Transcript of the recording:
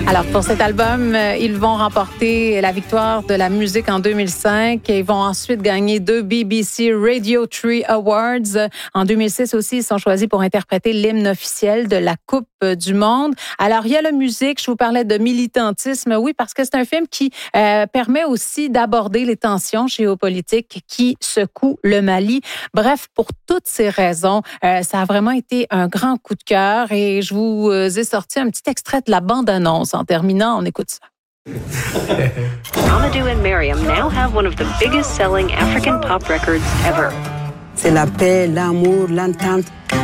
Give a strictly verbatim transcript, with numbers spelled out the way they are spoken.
Alors, pour cet album, ils vont remporter la victoire de la musique en deux mille cinq et ils vont ensuite gagner deux B B C Radio Tree Awards. En deux mille six aussi, ils sont choisis pour interpréter l'hymne officiel de la Coupe du Monde. Alors, il y a la musique, je vous parlais de militantisme, oui, parce que c'est un film qui euh, permet aussi d'aborder les tensions géopolitiques qui secouent le Mali. Bref, pour toutes ces raisons, euh, ça a vraiment été un grand coup de cœur et je vous ai sorti un petit extrait de la bande-annonce. En terminant, on écoute ça. Amadou and Miriam now have one of the biggest selling African pop records ever. C'est la paix, l'amour, l'entente.